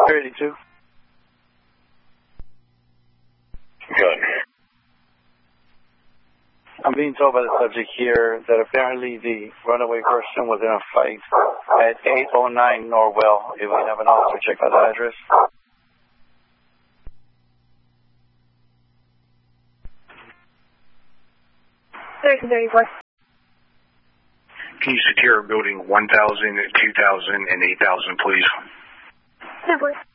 32. Good. I'm being told by the subject here that apparently the runaway person was in a fight at 809 Norwell. If we have an officer check out that address. 34. Can you secure building 1,000, 2,000, and 8,000, please? No, please.